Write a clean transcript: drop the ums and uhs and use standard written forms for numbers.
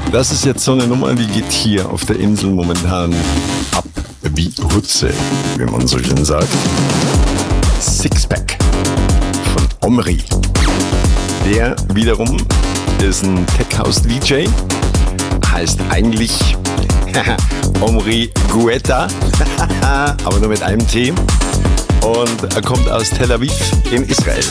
Das ist jetzt so eine Nummer, die geht hier auf der Insel momentan ab wie Hutze, wie man so schön sagt. Sixpack von Omri. Der wiederum ist ein Tech-House-DJ, heißt eigentlich Omri Guetta, aber nur mit einem T. Und er kommt aus Tel Aviv in Israel.